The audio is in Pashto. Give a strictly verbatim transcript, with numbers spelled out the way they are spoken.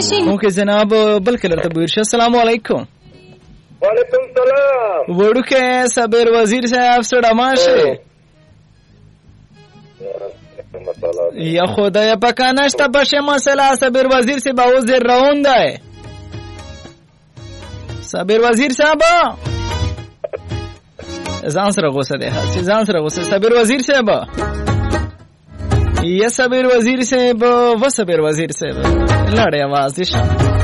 اوکے جناب بلکل تبویر السلام علیکم. وعلیکم السلام. وړوکې صابر وزیر صاحب سره ماشه یا خدای پکانشتا باشه مسئله صابر وزیر سے باوز در راون ده. صابر وزیر صاحب ځان سره غوسه ده چې ځان سره غوسه. صابر وزیر صاحب یا صابر وزیر صاحب و صابر وزیر صاحب لړې आवाज دي.